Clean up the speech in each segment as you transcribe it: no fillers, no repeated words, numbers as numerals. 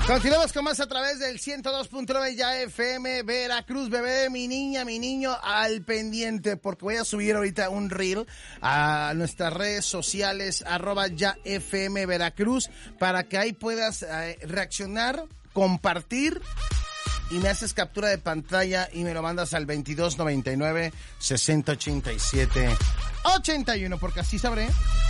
Continuamos con más a través del 102.9 Ya FM, Veracruz, bebé, mi niña, mi niño, al pendiente, porque voy a subir ahorita un reel a nuestras redes sociales, @Ya FM Veracruz, para que ahí puedas reaccionar, compartir, y me haces captura de pantalla y me lo mandas al 2299 6087 81, porque así sabré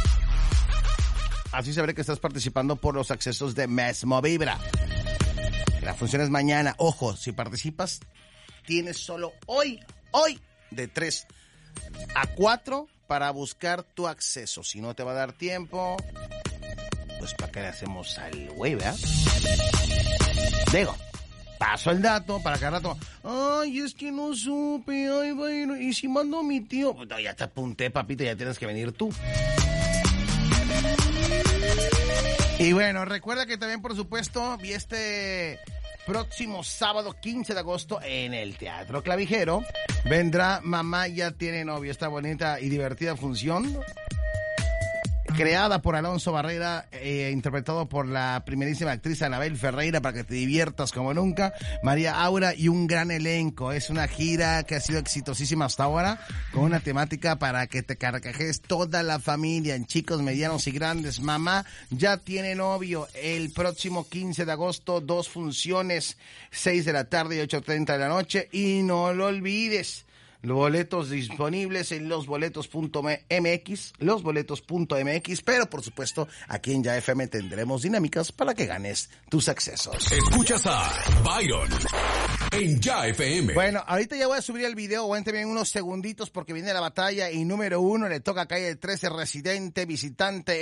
que estás participando por los accesos de Mesmo Vibra. La función es mañana. Ojo, si participas, tienes solo hoy, de 3 a 4 para buscar tu acceso. Si no te va a dar tiempo, pues ¿para qué le hacemos al güey, verdad? Digo, paso el dato para cada rato. Ay, es que no supe. Ay, bueno, y si mando a mi tío. Pues no, ya te apunté, papito, ya tienes que venir tú. Y bueno, recuerda que también, por supuesto, vi este próximo sábado 15 de agosto en el Teatro Clavijero. Vendrá Mamá Ya Tiene Novio, esta bonita y divertida función, creada por Alonso Barrera, interpretado por la primerísima actriz Anabel Ferreira, para que te diviertas como nunca. María Aura y un gran elenco. Es una gira que ha sido exitosísima hasta ahora, con una temática para que te carcajes toda la familia, en chicos, medianos y grandes. Mamá Ya Tiene Novio, el próximo 15 de agosto, 2 funciones, 6 de la tarde y 8:30 de la noche. Y no lo olvides, los boletos disponibles en losboletos.mx, pero por supuesto aquí en Ya FM tendremos dinámicas para que ganes tus accesos. Escuchas a Byron en Ya FM. Bueno, ahorita ya voy a subir el video, aguánteme en unos segunditos porque viene la batalla y número 1 le toca a Calle 13, Residente, Visitante.